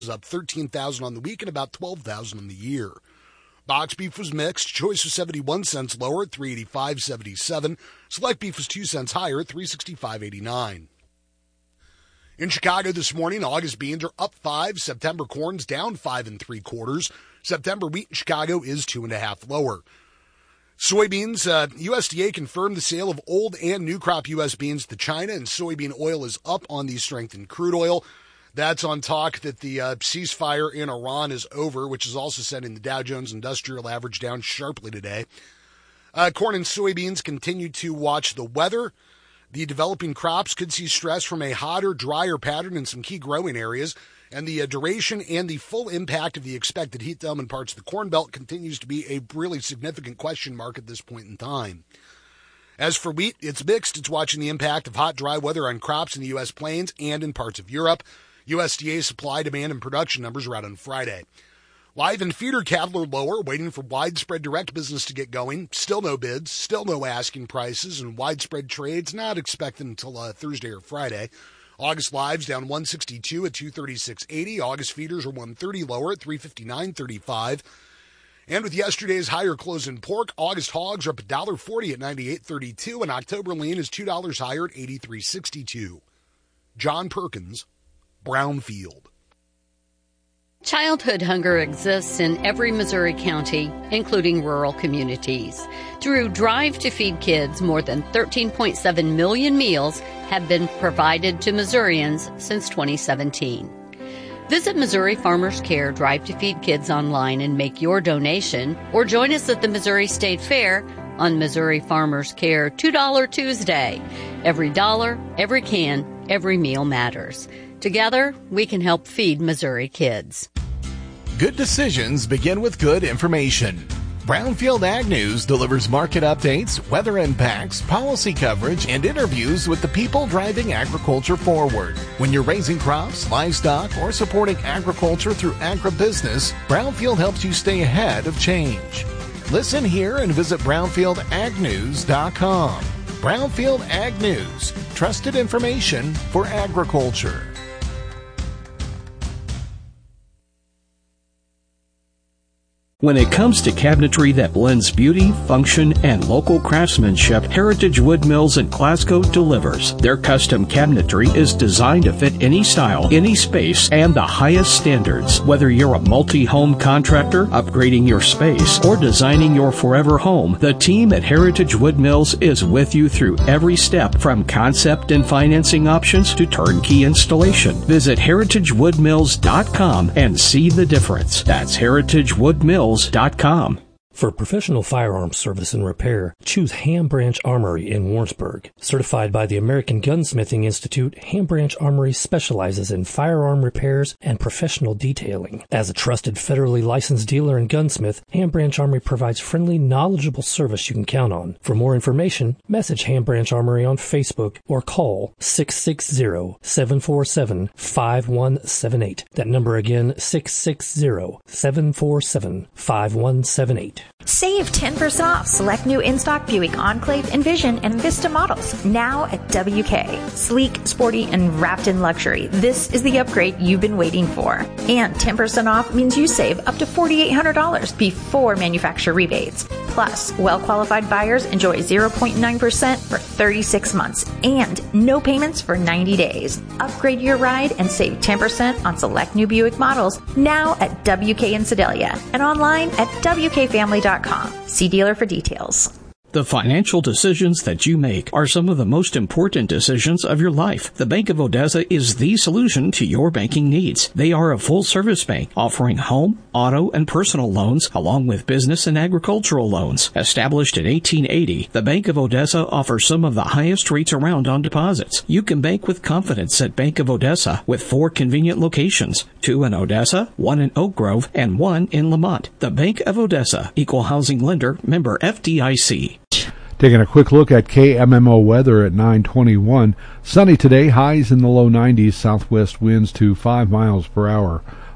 is up 13,000 on the week and about 12,000 on the year. Box beef was mixed. Choice was 71 cents lower at $385.77. Select beef was 2 cents higher at $365.89. In Chicago this morning, August beans are up 5. September corn's down 5 3/4. September wheat in Chicago is 2.5 lower. Soybeans, USDA confirmed the sale of old and new crop U.S. beans to China, and soybean oil is up on the strengthened crude oil. That's on talk that the ceasefire in Iran is over, which is also sending the Dow Jones Industrial Average down sharply today. Corn and soybeans continue to watch the weather. The developing crops could see stress from a hotter, drier pattern in some key growing areas, and the duration and the full impact of the expected heat dome in parts of the Corn Belt continues to be a really significant question mark at this point in time. As for wheat, it's mixed. It's watching the impact of hot, dry weather on crops in the U.S. plains and in parts of Europe. USDA supply, demand, and production numbers are out on Friday. Live and feeder cattle are lower, waiting for widespread direct business to get going. Still no bids, still no asking prices, and widespread trades not expected until Thursday or Friday. August lives down 162 at 236.80. August feeders are 130 lower at 359.35. And with yesterday's higher close in pork, August hogs are up $1.40 at 98.32, and October lean is $2 higher at 83.62. John Perkins, Brownfield. Childhood hunger exists in every Missouri county, including rural communities. Through Drive to Feed Kids, more than 13.7 million meals have been provided to Missourians since 2017. Visit Missouri Farmers Care Drive to Feed Kids online and make your donation, or join us at the Missouri State Fair on Missouri Farmers Care $2 Tuesday. Every dollar, every can, every meal matters. Together, we can help feed Missouri kids. Good decisions begin with good information. Brownfield Ag News delivers market updates, weather impacts, policy coverage, and interviews with the people driving agriculture forward. When you're raising crops, livestock, or supporting agriculture through agribusiness, Brownfield helps you stay ahead of change. Listen here and visit brownfieldagnews.com. Brownfield Ag News, trusted information for agriculture. When it comes to cabinetry that blends beauty, function, and local craftsmanship, Heritage Wood Mills in Glasgow delivers. Their custom cabinetry is designed to fit any style, any space, and the highest standards. Whether you're a multi-home contractor, upgrading your space, or designing your forever home, the team at Heritage Wood Mills is with you through every step, from concept and financing options to turnkey installation. Visit heritagewoodmills.com and see the difference. That's heritagewoodmills.com. For professional firearms service and repair, choose Ham Branch Armory in Warrensburg. Certified by the American Gunsmithing Institute, Ham Branch Armory specializes in firearm repairs and professional detailing. As a trusted federally licensed dealer and gunsmith, Ham Branch Armory provides friendly, knowledgeable service you can count on. For more information, message Ham Branch Armory on Facebook or call 660-747-5178. That number again, 660-747-5178. Save 10% off select new in-stock Buick Enclave, Envision, and Vista models now at WK. Sleek, sporty, and wrapped in luxury. This is the upgrade you've been waiting for. And 10% off means you save up to $4,800 before manufacturer rebates. Plus, well-qualified buyers enjoy 0.9% for 36 months and no payments for 90 days. Upgrade your ride and save 10% on select new Buick models now at WK in Sedalia and online at WKFamily.com. See dealer for details. The financial decisions that you make are some of the most important decisions of your life. The Bank of Odessa is the solution to your banking needs. They are a full-service bank offering home, auto, and personal loans, along with business and agricultural loans. Established in 1880, the Bank of Odessa offers some of the highest rates around on deposits. You can bank with confidence at Bank of Odessa with 4 convenient locations, 2 in Odessa, 1 in Oak Grove, and 1 in Lamont. The Bank of Odessa, Equal Housing Lender, member FDIC. Taking a quick look at KMMO weather at 9:21. Sunny today, highs in the low 90s, southwest winds to 5 miles per hour.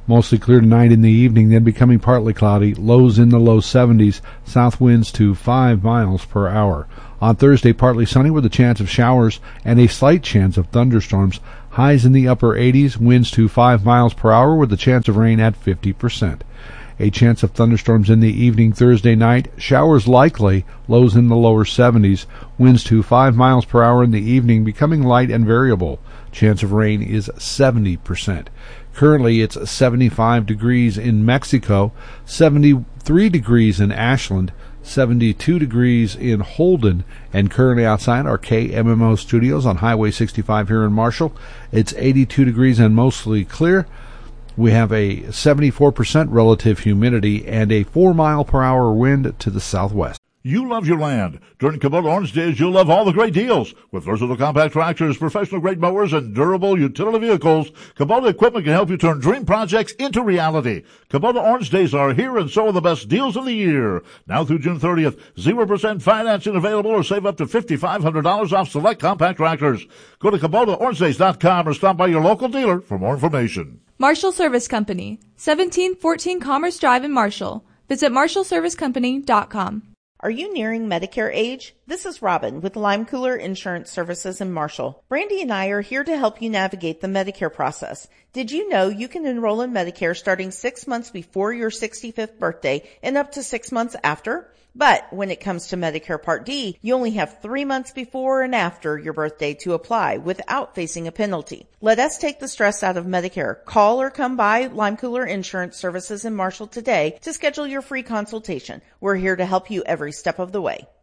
Mostly clear tonight in the evening, then becoming partly cloudy. Lows in the low 70s. South winds to 5 miles per hour. On Thursday, partly sunny with a chance of showers and a slight chance of thunderstorms. Highs in the upper 80s. Winds to 5 miles per hour with a chance of rain at 50%. A chance of thunderstorms in the evening Thursday night. Showers likely. Lows in the lower 70s. Winds to 5 miles per hour in the evening, becoming light and variable. Chance of rain is 70%. Currently, it's 75 degrees in Mexico, 73 degrees in Ashland, 72 degrees in Holden, and currently outside our KMMO studios on Highway 65 here in Marshall. It's 82 degrees and mostly clear. We have a 74% relative humidity and a 4-mile-per-hour wind to the southwest. You love your land. During Kubota Orange Days, you'll love all the great deals. With versatile compact tractors, professional-grade mowers, and durable utility vehicles, Kubota equipment can help you turn dream projects into reality. Kubota Orange Days are here, and so are the best deals of the year. Now through June 30th, 0% financing available, or save up to $5,500 off select compact tractors. Go to KubotaOrangeDays.com or stop by your local dealer for more information. Marshall Service Company, 1714 Commerce Drive in Marshall. Visit MarshallServiceCompany.com. Are you nearing Medicare age? This is Robin with Lime Cooler Insurance Services in Marshall. Brandy and I are here to help you navigate the Medicare process. Did you know you can enroll in Medicare starting 6 months before your 65th birthday and up to 6 months after? But when it comes to Medicare Part D, you only have 3 months before and after your birthday to apply without facing a penalty. Let us take the stress out of Medicare. Call or come by Lime Cooler Insurance Services in Marshall today to schedule your free consultation. We're here to help you every step of the way.